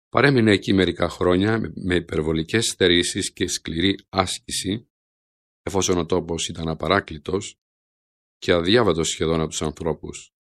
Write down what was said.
Παρέμεινε εκεί μερικά χρόνια με υπερβολικές στερήσεις και σκληρή άσκηση, εφόσον ο τόπος ήταν απαράκλητος και αδιάβατος σχεδόν από τους ανθρώπους.